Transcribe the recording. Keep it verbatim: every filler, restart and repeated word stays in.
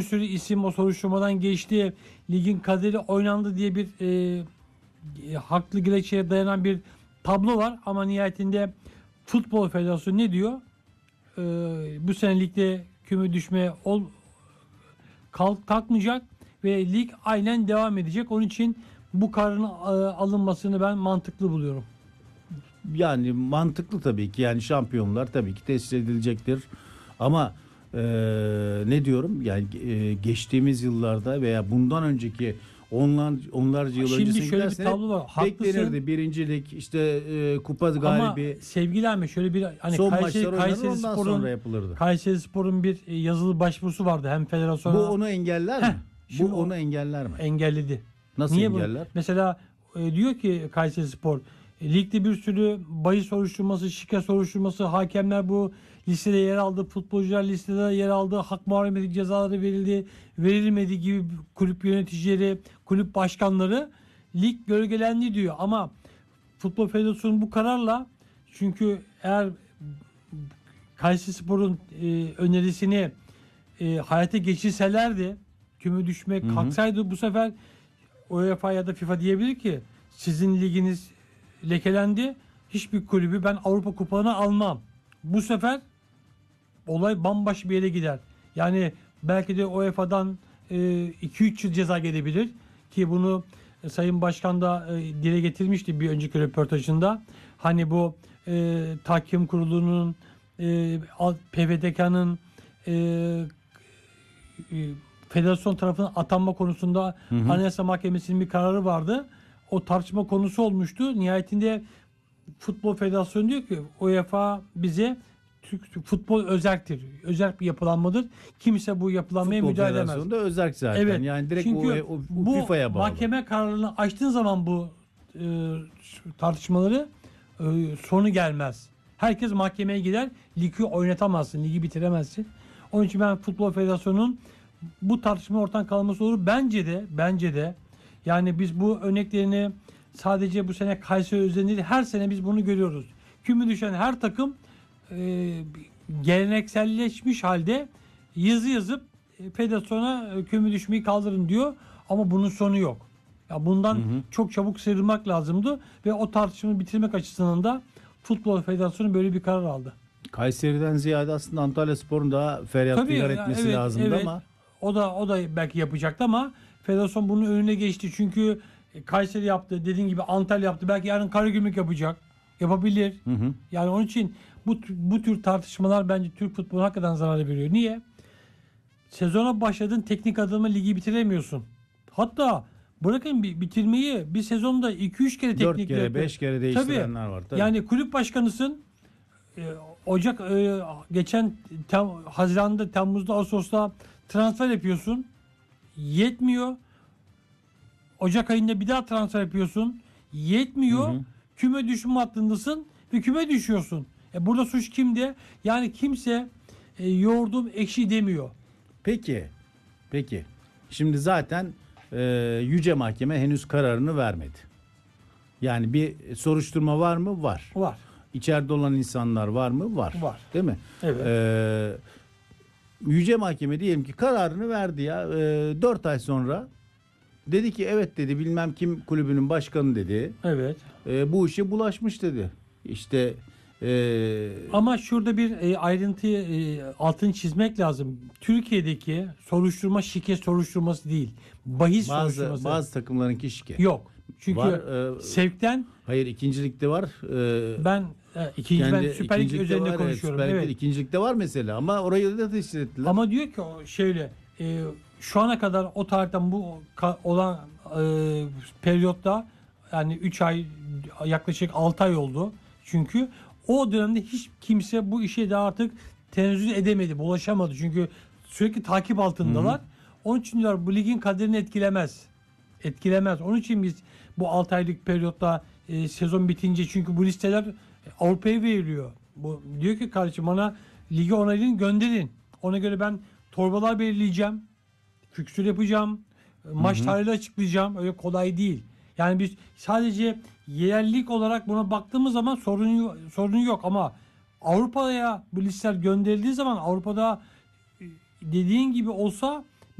sürü isim o soruşturmadan geçti. Ligin kaderi oynandı diye bir e, e, haklı gerekçeye dayanan bir tablo var. Ama nihayetinde Futbol Federasyonu ne diyor? E, bu sene ligde küme düşmeye ol, kalk, kalkmayacak ve lig aynen devam edecek. Onun için bu kararın e, alınmasını ben mantıklı buluyorum. Yani mantıklı tabii ki, yani şampiyonlar tabii ki tesis edilecektir. Ama e, ne diyorum yani e, geçtiğimiz yıllarda veya bundan önceki onlar, onlarca yıl Şimdi öncesine şöyle bir gidersen tablo var. Haklısın. beklenirdi. Birincilik işte e, kupa galibi. Ama sevgili Ahmet şöyle bir hani Son Kayseri, maçlar oynanır, Kayseri ondan Spor'un sonra yapılırdı. Kayseri Spor'un bir e, yazılı başvurusu vardı hem federasyona. Bu onu engeller mi? Heh, Bu şimdi onu o- engeller mi? Engelledi. Nasıl Niye engeller? Bu? Mesela e, diyor ki Kayseri Spor e, ligde bir sürü bahis soruşturması, şike soruşturması, hakemler bu listede yer aldı, futbolcular listede yer aldı, hak muharebeti cezaları verildi, verilmedi gibi kulüp yöneticileri, kulüp başkanları lig gölgelendi diyor. Ama Futbol Federasyonu bu kararla, çünkü eğer Kayserispor'un e, önerisini e, hayata geçirselerdi, küme düşmek Hı hı. kalksaydı, bu sefer UEFA ya da FIFA diyebilir ki sizin liginiz lekelendi, hiçbir kulübü ben Avrupa kupalarına almam. Bu sefer olay bambaşka bir yere gider. Yani belki de U E F A'dan iki üç yıl ceza gelebilir ki bunu e, Sayın Başkan da e, dile getirmişti bir önceki röportajında. Hani bu e, tahkim kurulunun e, P F D K'nın e, e, federasyon tarafından atanma konusunda Hı hı. Anayasa Mahkemesi'nin bir kararı vardı. O tartışma konusu olmuştu. Nihayetinde Futbol Federasyonu diyor ki UEFA bize Türk futbol özeldir. Özel bir yapılanmadır. Kimse bu yapılanmaya Futbol müdahale edemez. Federasyonu da özerk zaten. Evet. Yani direkt Çünkü o, o, bu FIFA'ya bağlı. mahkeme kararını açtığın zaman bu e, tartışmaları e, sonu gelmez. Herkes mahkemeye gider. Ligi oynatamazsın. Ligi bitiremezsin. Onun için ben Futbol Federasyonu'nun bu tartışma ortadan kalması olur. Bence de bence de yani biz bu örneklerini sadece bu sene Kayseri özelinde değil, her sene biz bunu görüyoruz. Küme düşen her takım e, gelenekselleşmiş halde yazı yazıp e, federasyona e, küme düşmeyi kaldırın diyor ama bunun sonu yok. Ya bundan Hı hı. çok çabuk sıyrılmak lazımdı ve o tartışmayı bitirmek açısından da Futbol Federasyonu böyle bir karar aldı. Kayseri'den ziyade aslında Antalyaspor'un daha feryat Tabii figan ya, etmesi evet, lazımdı evet. ama O da o da belki yapacaktı ama federasyon bunun önüne geçti. Çünkü Kayseri yaptı, dediğin gibi Antalya yaptı. Belki yarın Karagümrük yapacak. Yapabilir. hı hı. Yani onun için bu bu tür tartışmalar bence Türk futboluna hakikaten zarar veriyor. Niye? Sezona başladın, teknik adamı ligi bitiremiyorsun. Hatta bırakın bir bitirmeyi, bir sezonda iki üç kere dört teknik kere direktör. beş kere değiştirenler Tabii. var. Tabii. Yani kulüp başkanısın. E, Ocak e, geçen tem, Haziran'da, Temmuz'da, Ağustos'ta transfer yapıyorsun. Yetmiyor. Ocak ayında bir daha transfer yapıyorsun. Yetmiyor. Hı hı. Küme düşme hattındasın ve küme düşüyorsun. E burada suç kimde? Yani kimse e, yoğurdum ekşi demiyor. Peki. Peki. Şimdi zaten e, Yüce Mahkeme henüz kararını vermedi. Yani bir soruşturma var mı? Var. Var. İçeride olan insanlar var mı? Var. Var. Değil mi? Evet. Ee, Yüce Mahkeme diyelim ki kararını verdi ya. Ee, dört ay sonra dedi ki evet dedi, bilmem kim kulübünün başkanı dedi. Evet. Ee, bu işe bulaşmış dedi. İşte ee, Ama şurada bir e, ayrıntıyı e, altını çizmek lazım. Türkiye'deki soruşturma şike soruşturması değil. Bahis bazı soruşturması. bazı takımlarınki şike. Yok. Çünkü Var, e, sevkten Hayır, ikincilikte var. Ee, ben e, ikinci kendi- ben Süper Lig ikincilikte üzerinde var, evet, konuşuyorum. Süper Lig'de Evet. ikincilikte var mesela ama orayı da teşhis ettiler. Ama diyor ki o şöyle e, şu ana kadar o tarihten bu ka- olan e, periyotta yani üç ay, yaklaşık altı ay oldu. Çünkü o dönemde hiç kimse bu işe de artık tenezzül edemedi, bulaşamadı. Çünkü sürekli takip altındalar. Hı hı. Onun için diyorlar bu ligin kaderini etkilemez. Etkilemez. Onun için biz bu altı aylık periyotta e, sezon bitince, çünkü bu listeler Avrupa'ya veriliyor. Bu diyor ki kardeşim bana ligi onaylayın, gönderin. Ona göre ben torbalar belirleyeceğim. Fikstür yapacağım. Maç tarihini açıklayacağım. Öyle kolay değil. Yani biz sadece yerellik olarak buna baktığımız zaman sorun sorun yok ama Avrupa'ya bu listeler gönderildiği zaman Avrupa'da e, dediğin gibi olsa